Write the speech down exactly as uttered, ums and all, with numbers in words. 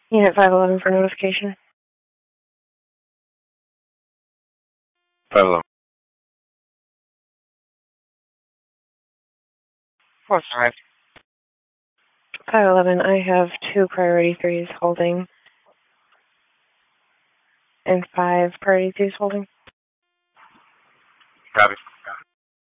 Unit five eleven for notification. five eleven. Fourth arrived. five eleven, I have two priority threes holding. And five priority twos holding. Copy.